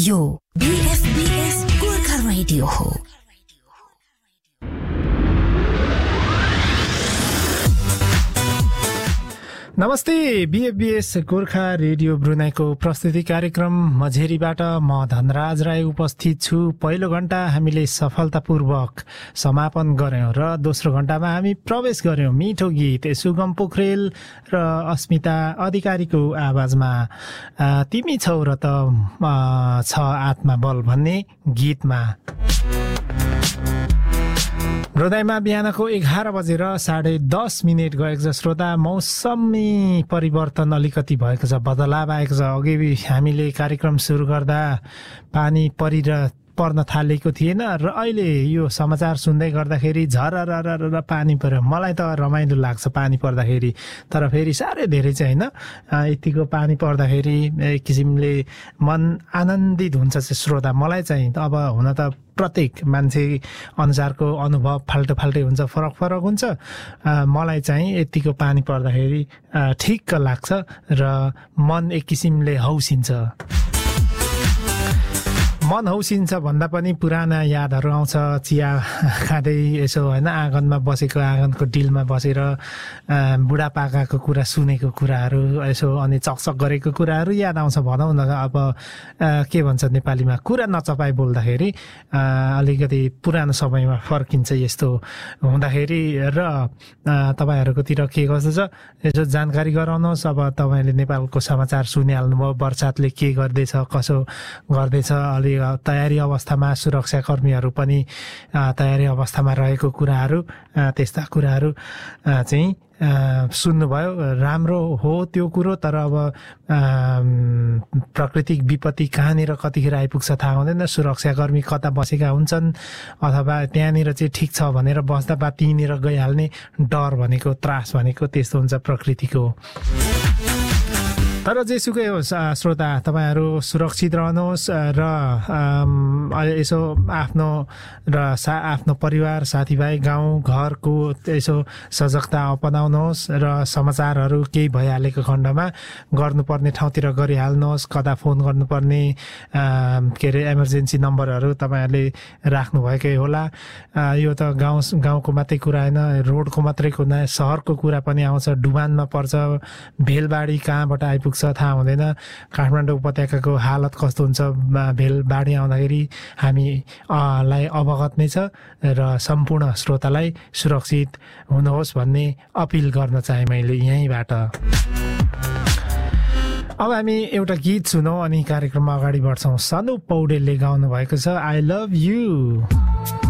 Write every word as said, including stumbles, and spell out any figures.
यो बीएफबीएस गोर्खा रेडियो हो। नमस्ते, बीएफबीएस गोर्खा रेडियो ब्रुनाईको प्रस्तुति कार्यक्रम मझेरीबाट म धनराज राई उपस्थित छु। पहिलो घण्टा हामीले सफलतापूर्वक समापन गर्यौं र दोस्रो घण्टामा हामी प्रवेश गर्यौं मिठो गीत सुगम पोखरेल र अस्मिता अधिकारीको आवाजमा तिमी छौ र त छ आत्मा बल भन्ने गीतमा। हृदयमा बिहानको एघार बजेर साढे दस मिनट गएको छ श्रोता। मौसमी परिवर्तन अलिकति भएको छ, बदलाव आएको छ। अघि हामीले कार्यक्रम सुरु गर्दा पानी परिर पर्न थालेको थिएन र अहिले यो समाचार सुन्दै गर्दाखेरि झरररर पानी पर्यो। मलाई त रमाइलो लाग्छ पानी पर्दाखेरि, तर फेरि साह्रै धेरै चाहिँ होइन। यतिको पानी पर्दाखेरि एक किसिमले मन आनन्दित हुन्छ चाहिँ श्रोता। मलाई चाहिँ अब हुन त प्रत्येक मान्छे अनुसारको अनुभव फाल्टो फाल्टै हुन्छ, फरक फरक हुन्छ। मलाई चाहिँ यतिको पानी पर्दाखेरि ठिक्क लाग्छ र मन एक किसिमले हौसिन्छ। मन हौसिन्छ भन्दा पनि पुराना यादहरू आउँछ। चिया खाँदै यसो होइन आँगनमा बसेको, आँगनको डिलमा बसेर बुढापाकाको कुरा सुनेको कुराहरू यसो अनि चकचक गरेको कुराहरू याद आउँछ भनौँ न। अब के भन्छ नेपालीमा, कुरा नचपाई बोल्दाखेरि अलिकति पुरानो समयमा फर्किन्छ यस्तो हुँदाखेरि। र तपाईँहरूकोतिर के कस्तो छ यसो जानकारी गराउनुहोस्। अब तपाईँले नेपालको समाचार सुनिहाल्नुभयो, बर्सातले के गर्दैछ कसो गर्दैछ, अलि तयारी अवस्थामा सुरक्षाकर्मीहरू पनि तयारी अवस्थामा रहेको कुराहरू, त्यस्ता कुराहरू चाहिँ सुन्नुभयो। राम्रो हो त्यो कुरो, तर अब प्राकृतिक विपत्ति कहाँनिर कतिखेर आइपुग्छ थाहा हुँदैन। सुरक्षाकर्मी कता बसेका हुन्छन् अथवा त्यहाँनिर चाहिँ ठिक छ भनेर बस्दा बा त्यहीँनिर गइहाल्ने डर भनेको, त्रास भनेको त्यस्तो हुन्छ प्रकृतिको। तर जेसुकै होस् श्रोता, तपाईँहरू सुरक्षित रहनुहोस् र यसो आफ्नो र सा आफ्नो परिवार साथीभाइ गाउँ घरको यसो सजगता अपनाउनुहोस् र समाचारहरू केही भइहालेको खण्डमा गर्नुपर्ने ठाउँतिर गरिहाल्नुहोस्। कता फोन गर्नुपर्ने के अरे इमर्जेन्सी नम्बरहरू तपाईँहरूले राख्नुभएकै होला। यो त गाउँ गाउँको मात्रै कुरा होइन, रोडको मात्रै कुरा, सहरको कुरा पनि आउँछ। डुबानमा पर्छ, भेलबाढी कहाँबाट आइपुग्छ थाहा हुँदैन। काठमाडौँ उपत्यकाको हालत कस्तो हुन्छ भेलबाढी आउँदाखेरि हामीलाई अवगत नै छ र सम्पूर्ण श्रोतालाई सुरक्षित हुनुहोस् भन्ने अपिल गर्न चाहे मैले यहीँबाट। अब हामी एउटा गीत सुनौँ अनि कार्यक्रममा अगाडि बढ्छौँ। सनु पौडेलले गाउनु भएको छ आई लभ यु।